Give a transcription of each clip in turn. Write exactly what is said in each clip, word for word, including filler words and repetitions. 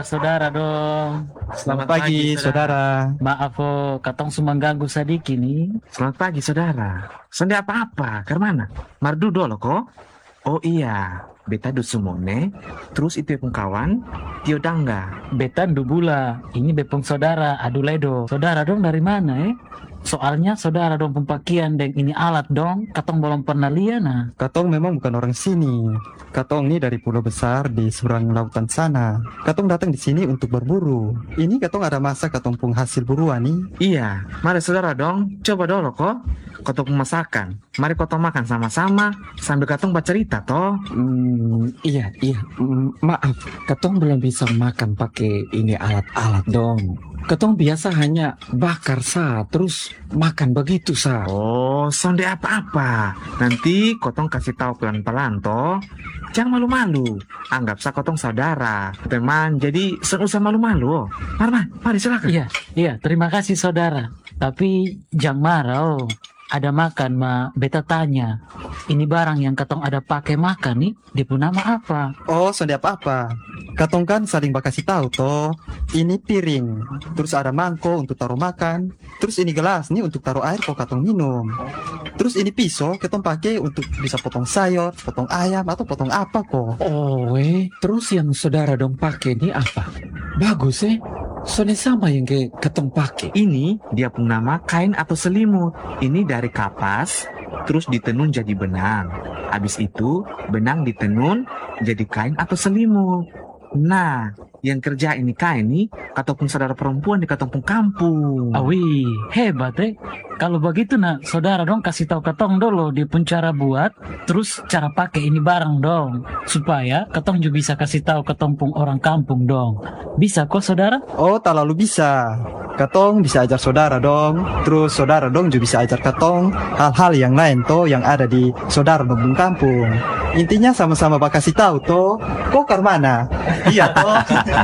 juga saudara dong. Selamat pagi, saudara. Maaf oh, katong cuma ganggu sedikit nih. Selamat pagi, saudara. Sonde apa-apa, ke mana? Mardu dolo kok? Oh iya, beta du sumone, terus itu pun kawan, Tio Dangga. Betan dubula, ini bepong saudara, Aduledo. Saudara dong dari mana eh? Soalnya saudara dong pempakian dan ini alat dong, katong belum pernah lihat nah. Katong memang bukan orang sini. Katong ini dari pulau besar di seberang lautan sana. Katong datang di sini untuk berburu. Ini katong ada masa katong pun hasil buruan nih. Iya, mari saudara dong, coba dulu kok. Katong masakan, mari katong makan sama-sama sambil katong bercerita toh. Hmm, iya, iya. Hmm, maaf, katong belum bisa makan pakai ini alat-alat dong. Katong biasa hanya bakar sa, terus makan begitu sa. Oh, sonde apa-apa. Nanti kotong kasih tahu pelan-pelan toh. Jangan malu-malu. Anggap sa kotong saudara, teman. Jadi sen usah malu-malu. Mari, mari silakan. Iya, iya, terima kasih saudara. Tapi jangan marah oh. Ada makan ma, beta tanya. Ini barang yang katong ada pakai makan nih, dia pun nama apa? Oh, sonde apa-apa. Katong kan saling bakasih tahu toh. Ini piring, terus ada mangkok untuk taruh makan, terus ini gelas nih untuk taruh air kok katong minum. Terus ini pisau katong pakai untuk bisa potong sayur, potong ayam atau potong apa kok. Oh, eh, terus yang saudara dong pakai ini apa? Bagus eh. Soalnya sama yang ke katong pakai. Ini dia pun nama kain atau selimut. Ini dari kapas, terus ditenun jadi benang. Habis itu benang ditenun jadi kain atau selimut. Nah, yang kerja ini kain nih, katopun saudara perempuan di katopun kampung. Awi, hebat eh. Kalau begitu nah, saudara dong kasih tahu katong dulu dia pun cara buat, terus cara pakai ini barang dong, supaya katong juga bisa kasih tahu katong pun orang kampung dong. Bisa kok saudara? Oh, tak lalu bisa. Katong bisa ajar saudara dong. Terus saudara dong juga bisa ajar katong hal-hal yang lain toh yang ada di saudara dong kampung. Intinya sama-sama bakasih tahu toh. Kok ke mana? Iya toh.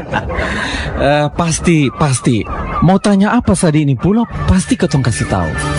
Eh, pasti, pasti. Mau tanya apa tadi ini pula, pasti katong kasih tahu.